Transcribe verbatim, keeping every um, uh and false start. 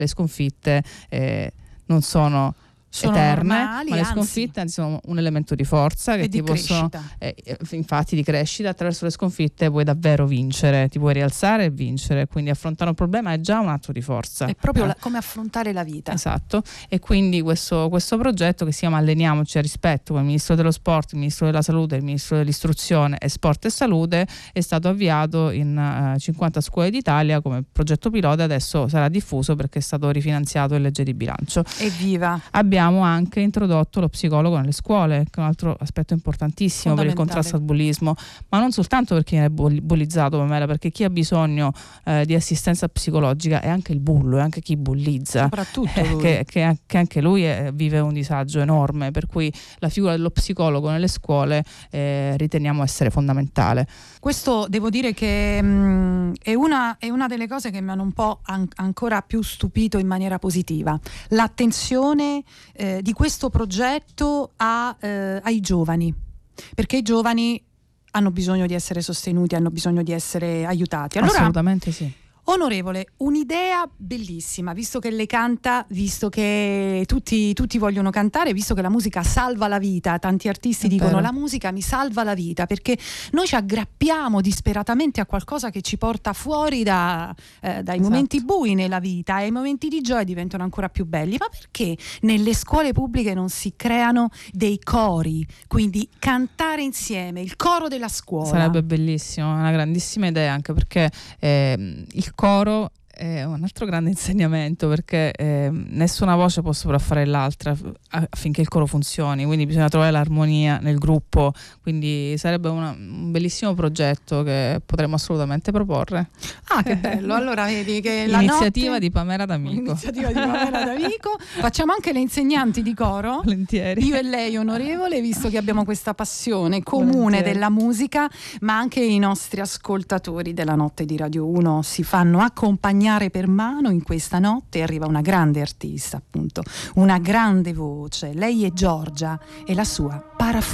le sconfitte eh, non sono Sono eterne, normali, ma le anzi. sconfitte sono un elemento di forza che E ti di possono, crescita. eh, infatti di crescita. Attraverso le sconfitte puoi davvero vincere, ti puoi rialzare e vincere, quindi affrontare un problema è già un atto di forza. È proprio Eh. la- come affrontare la vita. Esatto, e quindi questo, questo progetto che si chiama Alleniamoci a rispetto, con il Ministro dello Sport, il Ministro della Salute, il Ministro dell'Istruzione e Sport e Salute, è stato avviato in uh, cinquanta scuole d'Italia come progetto pilota. Adesso sarà diffuso perché è stato rifinanziato in legge di bilancio. Evviva! Abbiamo anche introdotto lo psicologo nelle scuole, che è un altro aspetto importantissimo per il contrasto al bullismo, ma non soltanto perché viene bullizzato, Pamela, perché chi ha bisogno eh, di assistenza psicologica è anche il bullo, è anche chi bullizza, Soprattutto lui. che, che, che anche lui è, vive un disagio enorme, per cui la figura dello psicologo nelle scuole eh, riteniamo essere fondamentale. Questo devo dire che mh, è, una, è una delle cose che mi hanno un po' an- ancora più stupito in maniera positiva. L'attenzione eh, di questo progetto a, eh, ai giovani, perché i giovani hanno bisogno di essere sostenuti, hanno bisogno di essere aiutati. Allora, assolutamente sì. onorevole, un'idea bellissima, visto che lei canta, visto che tutti, tutti vogliono cantare, visto che la musica salva la vita, tanti artisti È dicono vero. la musica mi salva la vita, perché noi ci aggrappiamo disperatamente a qualcosa che ci porta fuori da, eh, dai Esatto. momenti bui nella vita, e i momenti di gioia diventano ancora più belli. Ma perché nelle scuole pubbliche non si creano dei cori, quindi cantare insieme, il coro della scuola? Sarebbe bellissimo, è una grandissima idea, anche perché eh, il coro è un altro grande insegnamento, perché eh, nessuna voce può sopraffare l'altra affinché il coro funzioni, quindi bisogna trovare l'armonia nel gruppo, quindi sarebbe una, un bellissimo progetto che potremmo assolutamente proporre. Ah, che bello! Allora vedi che la Iniziativa notte... di Pamela D'Amico. Iniziativa di Pamela D'Amico. Facciamo anche le insegnanti di coro. Volentieri. Io e lei, onorevole, visto che abbiamo questa passione comune Volentieri. della musica, ma anche i nostri ascoltatori della notte di Radio uno si fanno accompagnare per mano in questa notte, e arriva una grande artista, appunto, una grande voce. Lei è Giorgia e la sua Parafuso.